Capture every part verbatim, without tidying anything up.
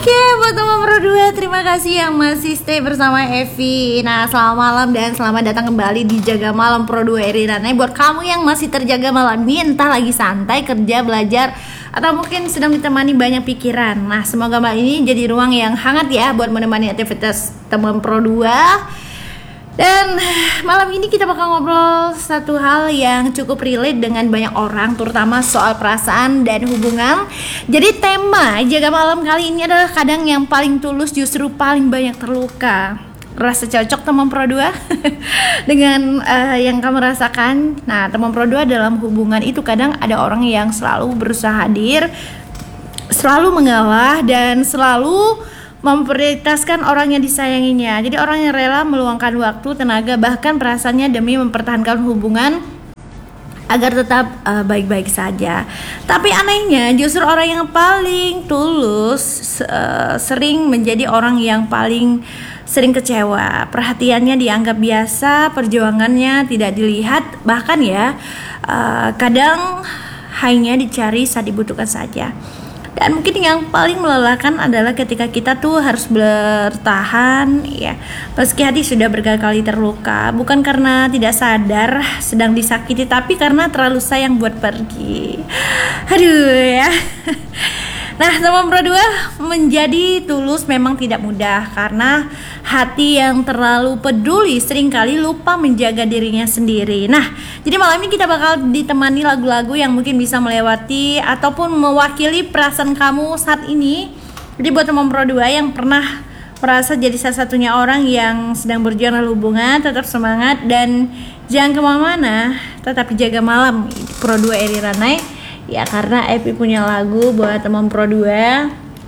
Oke, buat teman berdua, terima kasih yang masih stay bersama Evi. Nah, selamat malam dan selamat datang kembali di Jaga Malam Pro dua Eri Ranai. Buat kamu yang masih terjaga malam ini, entah lagi santai, kerja, belajar, atau mungkin sedang ditemani banyak pikiran. Nah, semoga malam ini jadi ruang yang hangat ya buat menemani aktivitas teman Pro dua. Dan malam ini kita bakal ngobrol satu hal yang cukup relate dengan banyak orang, terutama soal perasaan dan hubungan. Jadi tema Jaga Malam kali ini adalah kadang yang paling tulus justru paling banyak terluka. Rasa cocok teman Pro dua dengan uh, yang kamu rasakan? Nah, teman Pro dua dalam hubungan itu kadang ada orang yang selalu berusaha hadir, selalu mengalah, dan selalu memprioritaskan orang yang disayanginya. Jadi orang yang rela meluangkan waktu, tenaga, bahkan perasaannya demi mempertahankan hubungan agar tetap uh, baik-baik saja. Tapi anehnya justru orang yang paling tulus uh, sering menjadi orang yang paling sering kecewa. Perhatiannya dianggap biasa, perjuangannya tidak dilihat, bahkan ya uh, kadang hanya dicari saat dibutuhkan saja. Dan mungkin yang paling melelahkan adalah ketika kita tuh harus bertahan ya, meski hati sudah berkali-kali terluka, bukan karena tidak sadar sedang disakiti, tapi karena terlalu sayang buat pergi. Aduh ya. Nah, teman Pro dua, menjadi tulus memang tidak mudah karena hati yang terlalu peduli seringkali lupa menjaga dirinya sendiri. Nah, jadi malam ini kita bakal ditemani lagu-lagu yang mungkin bisa melewati ataupun mewakili perasaan kamu saat ini. Jadi buat teman Pro dua yang pernah merasa jadi salah satunya orang yang sedang berjuang dalam hubungan, tetap semangat dan jangan kemana-mana, tetap jaga malam Pro dua Eri Ranai. Ya, karena Evi punya lagu buat teman Pro dua.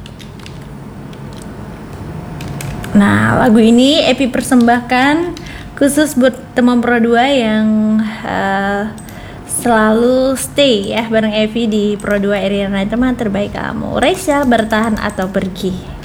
Nah, lagu ini Evi persembahkan khusus buat teman Pro dua yang uh, selalu stay ya bareng Evi di Pro dua Eri Ranai, teman terbaik kamu. Resya, bertahan atau pergi.